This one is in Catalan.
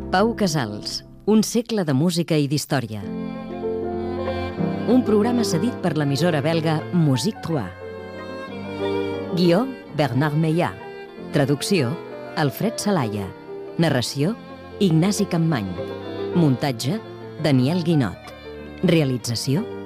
Pau Casals, un segle de música i d'història. Un programa cedit per l'emissora belga Musique 3. Guió, Bernard Meillà. Traducció, Alfred Salaya. Narració, Ignasi Campmany. Muntatge, Daniel Guinot. Realització,